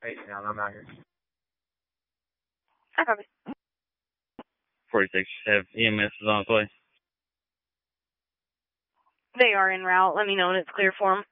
Right now, I'm out here. I copy. 46, have EMS is on its way. They are en route. Let me know when it's clear for them.